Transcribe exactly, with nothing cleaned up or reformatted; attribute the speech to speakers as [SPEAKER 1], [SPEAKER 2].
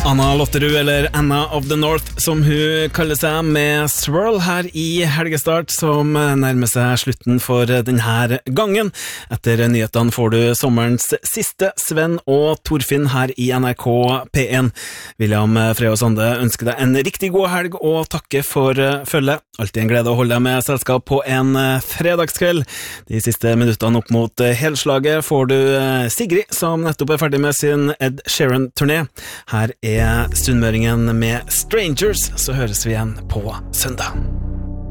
[SPEAKER 1] Anna Lotterud, eller Anna of the North, som hun kaller seg, med Swirl her i helgestart, som nærmer seg slutten for denne gangen. Etter nyhetene får du sommerens siste Sven og Torfinn her i N R K P en. William Freo Sande ønsker deg en riktig god helg og takker for følge. Alltid en glede å holde deg med selskap på en fredagskveld. De siste minuttene opp mot helslaget får du Sigrid, som nettopp er ferdig med sin Ed Sheeran-turné. Her er Sunnmøringen med Strangers, så høres vi igjen på søndag.